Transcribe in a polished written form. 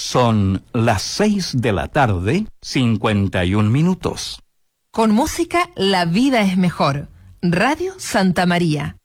Son las 6:51 PM. Con música, la vida es mejor. Radio Santa María.